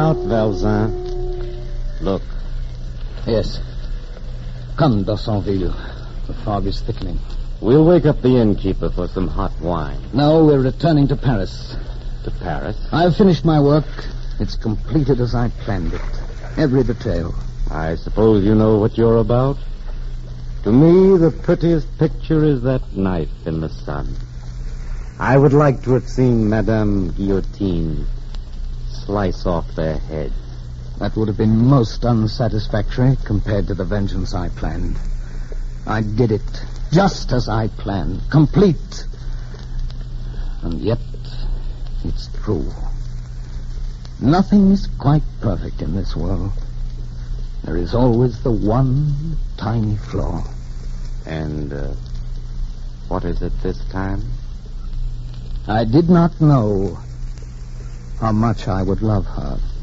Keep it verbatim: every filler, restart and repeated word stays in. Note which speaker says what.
Speaker 1: out, Valzin. Look.
Speaker 2: Yes. Come, D'Haussonville. The fog is thickening.
Speaker 1: We'll wake up the innkeeper for some hot wine.
Speaker 2: No, we're returning to Paris.
Speaker 1: To Paris?
Speaker 2: I've finished my work. It's completed as I planned it. Every detail.
Speaker 1: I suppose you know what you're about? To me, the prettiest picture is that knife in the sun. I would like to have seen Madame Guillotine slice off their heads.
Speaker 2: That would have been most unsatisfactory compared to the vengeance I planned. I did it just as I planned, complete. And yet, it's true. Nothing is quite perfect in this world. There is always the one tiny flaw.
Speaker 1: And uh, what is it this time?
Speaker 2: I did not know how much I would love her.